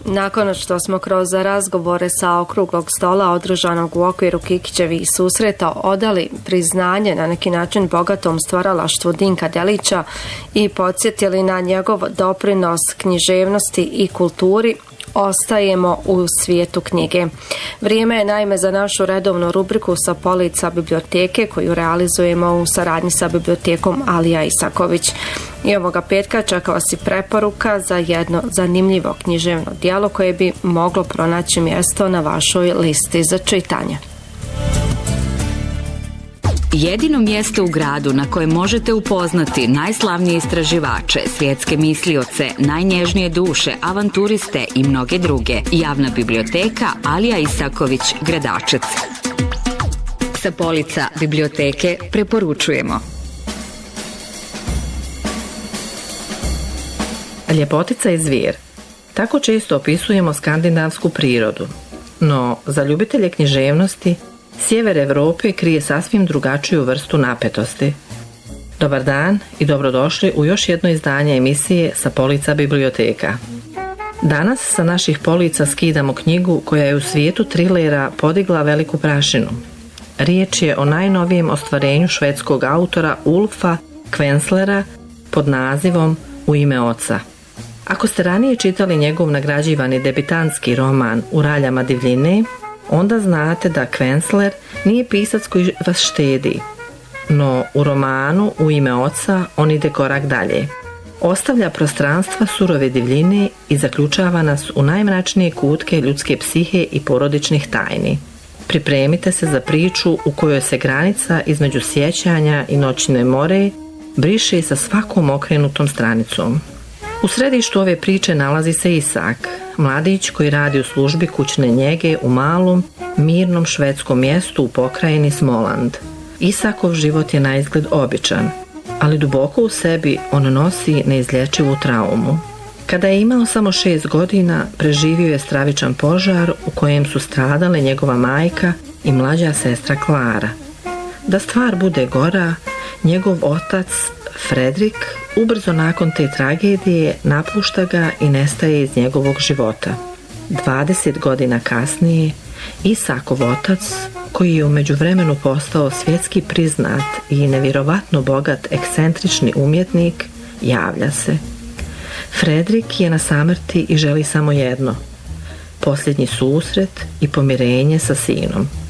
Nakon što smo kroz razgovore sa okruglog stola održanog u okviru Kikićevih susreta odali priznanje na neki način bogatom stvaralaštvu Dinka Delića i podsjetili na njegov doprinos književnosti i kulturi, ostajemo u svijetu knjige. Vrijeme je naime za našu redovnu rubriku Sa polica biblioteke koju realizujemo u saradnji sa bibliotekom Alija Isaković. I ovoga petka čeka vas i preporuka za jedno zanimljivo književno djelo koje bi moglo pronaći mjesto na vašoj listi za čitanje. Jedino mjesto u gradu na kojem možete upoznati najslavnije istraživače, svjetske mislioce, najnježnije duše, avanturiste i mnoge druge. Javna biblioteka Alija Isaković, Gradačec. Sa polica biblioteke preporučujemo. Ljepotica je zvijer. Tako često opisujemo skandinavsku prirodu. No, za ljubitelje književnosti, sjever Europe krije sasvim drugačiju vrstu napetosti. Dobar dan i dobrodošli u još jedno izdanje emisije Sa polica biblioteka. Danas sa naših polica skidamo knjigu koja je u svijetu trilera podigla veliku prašinu. Riječ je o najnovijem ostvarenju švedskog autora Ulfa Kvenslera pod nazivom U ime oca. Ako ste ranije čitali njegov nagrađivani debitanski roman U raljama divljine, onda znate da Kvensler nije pisac koji vas štedi. No u romanu U ime oca on ide korak dalje. Ostavlja prostranstva surove divljine i zaključava nas u najmračnije kutke ljudske psihe i porodičnih tajni. Pripremite se za priču u kojoj se granica između sjećanja i noćne more briše sa svakom okrenutom stranicom. U središtu ove priče nalazi se Isak, mladić koji radi u službi kućne njege u malom, mirnom švedskom mjestu u pokrajini Småland. Isakov život je naizgled običan, ali duboko u sebi on nosi neizlječivu traumu. Kada je imao samo 6 godina, preživio je stravičan požar u kojem su stradale njegova majka i mlađa sestra Klara. Da stvar bude gora, njegov otac Fredrik ubrzo nakon te tragedije napušta ga i nestaje iz njegovog života. 20 godina kasnije, Isakov otac, koji je u međuvremenu postao svjetski priznat i nevjerovatno bogat ekscentrični umjetnik, javlja se. Fredrik je na samrti i želi samo jedno: posljednji susret i pomirenje sa sinom.